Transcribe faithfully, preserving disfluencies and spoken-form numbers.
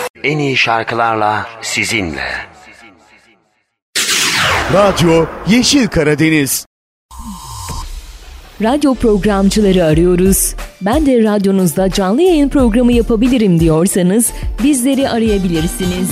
En iyi şarkılarla sizinle. Radyo Yeşil Karadeniz. Radyo programcıları arıyoruz. Ben de radyonuzda canlı yayın programı yapabilirim diyorsanız bizleri arayabilirsiniz.